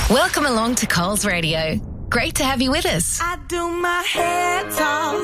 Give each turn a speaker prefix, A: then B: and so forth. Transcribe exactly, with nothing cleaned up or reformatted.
A: Welcome along to Coles Radio. Great to have you with us.
B: I do my hair talk.